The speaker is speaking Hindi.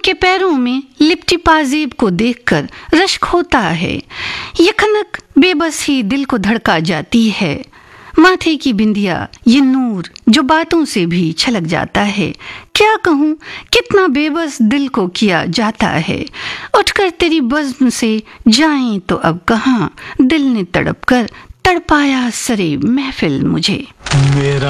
उनके पैरों में लिपटी पाजेब को देखकर रश्क होता है। ये खनक बेबस ही दिल को धड़का जाती है। माथे की बिंदिया, ये नूर जो बातों से भी छलक जाता है। क्या कहूँ कितना बेबस दिल को किया जाता है। उठकर तेरी बज़्म से जाएं तो अब कहाँ, दिल ने तड़प कर तड़पाया सरे महफिल मुझे। मेरा